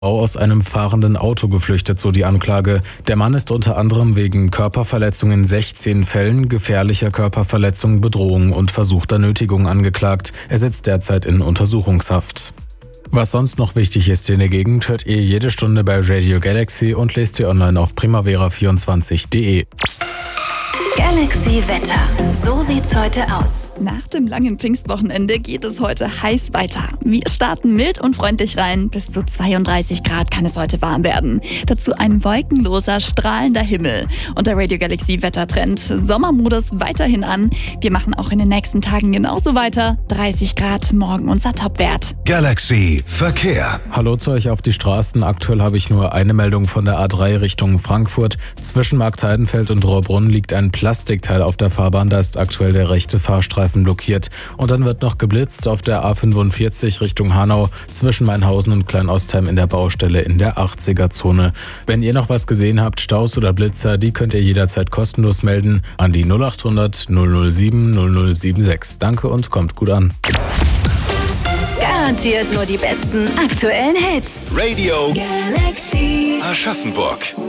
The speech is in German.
Frau aus einem fahrenden Auto geflüchtet, so die Anklage. Der Mann ist unter anderem wegen Körperverletzung in 16 Fällen, gefährlicher Körperverletzung, Bedrohung und versuchter Nötigung angeklagt. Er sitzt derzeit in Untersuchungshaft. Was sonst noch wichtig ist in der Gegend, hört ihr jede Stunde bei Radio Galaxy und lest ihr online auf primavera24.de. Galaxy Wetter. So sieht's heute aus. Nach dem langen Pfingstwochenende geht es heute heiß weiter. Wir starten mild und freundlich rein. Bis zu 32 Grad kann es heute warm werden. Dazu ein wolkenloser, strahlender Himmel. Und der Radio Galaxy Wettertrend. Sommermodus weiterhin an. Wir machen auch in den nächsten Tagen genauso weiter. 30 Grad, morgen unser Topwert. Galaxy Verkehr. Hallo zu euch auf die Straßen. Aktuell habe ich nur eine Meldung von der A3 Richtung Frankfurt. Zwischen Marktheidenfeld und Rohrbrunn liegt ein Plastikteil auf der Fahrbahn. Da ist aktuell der rechte Fahrstreifen blockiert. Und dann wird noch geblitzt auf der A45 Richtung Hanau zwischen Mainhausen und Kleinostheim in der Baustelle in der 80er-Zone. Wenn ihr noch was gesehen habt, Staus oder Blitzer, die könnt ihr jederzeit kostenlos melden an die 0800 007 0076. Danke und kommt gut an. Garantiert nur die besten aktuellen Hits. Radio Galaxy. Aschaffenburg.